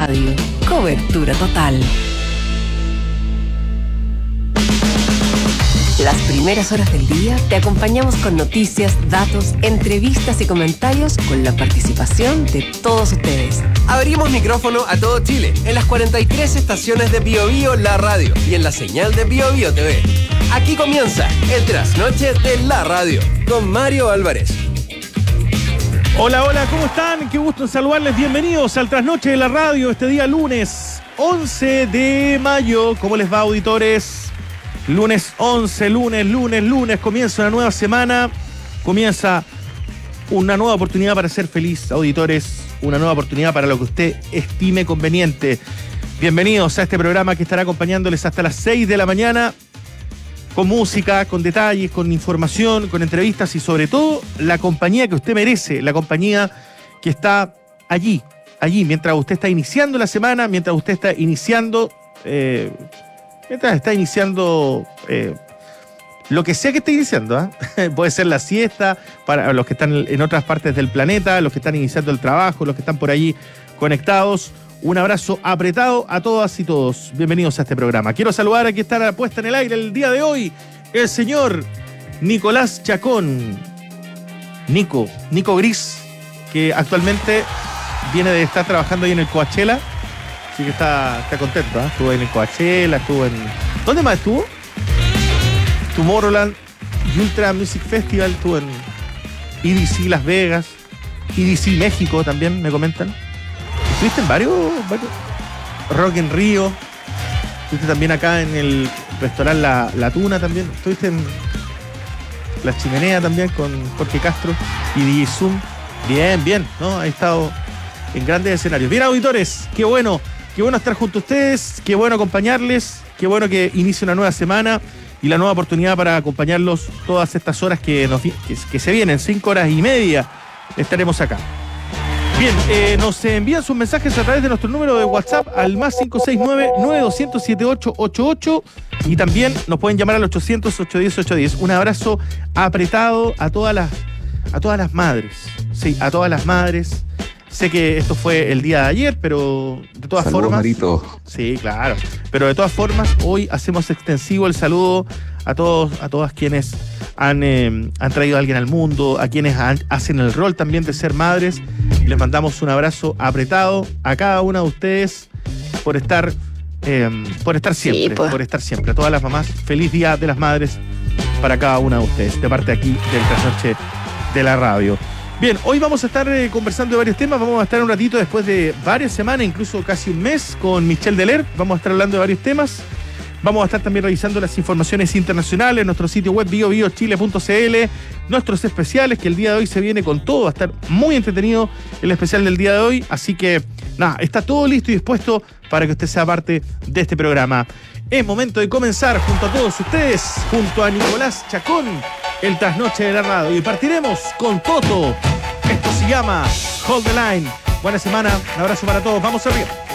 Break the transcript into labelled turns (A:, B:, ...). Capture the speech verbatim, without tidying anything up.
A: Radio. Cobertura total. Las primeras horas del día te acompañamos con noticias, datos, entrevistas y comentarios con la participación de todos ustedes.
B: Abrimos micrófono a todo Chile en las cuarenta y tres estaciones de Bio Bio La Radio y en la señal de Bio Bio T V. Aquí comienza el Trasnoche de La Radio con Mario Álvarez.
C: Hola, hola, ¿cómo están? Qué gusto en saludarles. Bienvenidos al Trasnoche de la Radio este día lunes once de mayo. ¿Cómo les va, auditores? Lunes once, lunes, lunes, lunes, comienza una nueva semana, comienza una nueva oportunidad para ser feliz, auditores, una nueva oportunidad para lo que usted estime conveniente. Bienvenidos a este programa que estará acompañándoles hasta las seis de la mañana, con música, con detalles, con información, con entrevistas y sobre todo la compañía que usted merece, la compañía que está allí, allí, mientras usted está iniciando la semana, mientras usted está iniciando... Eh, Mientras está iniciando eh, lo que sea que esté iniciando, ¿eh? Puede ser la siesta para los que están en otras partes del planeta, los que están iniciando el trabajo, los que están por allí conectados. Un abrazo apretado a todas y todos. Bienvenidos a este programa. Quiero saludar a quien está puesta en el aire el día de hoy, el señor Nicolás Chacón. Nico, Nico Gris, que actualmente viene de estar trabajando ahí en el Coachella. Así que está, está contento, ¿eh? Estuvo en el Coachella, estuvo en... ¿Dónde más estuvo? Tomorrowland Ultra Music Festival, estuvo en E D C Las Vegas, E D C México también, me comentan. Estuviste en varios, varios... Rock en Río, estuviste también acá en el restaurante La, La Tuna también, estuviste en La Chimenea también con Jorge Castro y D J Zoom. Bien, bien, ¿no? Ha estado en grandes escenarios. Bien, auditores, qué bueno. Qué bueno estar junto a ustedes, qué bueno acompañarles, qué bueno que inicie una nueva semana y la nueva oportunidad para acompañarlos todas estas horas que, nos, que, que se vienen, cinco horas y media, estaremos acá. Bien, eh, nos envían sus mensajes a través de nuestro número de WhatsApp al más cinco seis nueve, nueve dos cero siete ocho ocho ocho y también nos pueden llamar al ochocientos, ochocientos diez, ochocientos diez. Un abrazo apretado a todas las, a todas las madres, sí, a todas las madres. Sé que esto fue el día de ayer, pero de todas
D: Saludos,
C: formas...
D: Marito.
C: Sí, claro. Pero de todas formas, hoy hacemos extensivo el saludo a todos, a todas quienes han, eh, han traído a alguien al mundo, a quienes han, hacen el rol también de ser madres. Y les mandamos un abrazo apretado a cada una de ustedes por estar, eh, por estar siempre, sí, pues. por estar siempre. A todas las mamás, feliz Día de las Madres para cada una de ustedes, de parte aquí del Trasnoche de la Radio. Bien, hoy vamos a estar eh, conversando de varios temas. Vamos a estar un ratito después de varias semanas, incluso casi un mes, con Michelle Deler. Vamos a estar hablando de varios temas. Vamos a estar también revisando las informaciones internacionales, nuestro sitio web bio bio chile punto c l, nuestros especiales, que el día de hoy se viene con todo. Va a estar muy entretenido el especial del día de hoy. Así que, nada, está todo listo y dispuesto para que usted sea parte de este programa. Es momento de comenzar junto a todos ustedes, junto a Nicolás Chacón, el Trasnoche de la Radio. Y partiremos con Toto. Esto se llama Hold the Line. Buena semana, un abrazo para todos. Vamos arriba.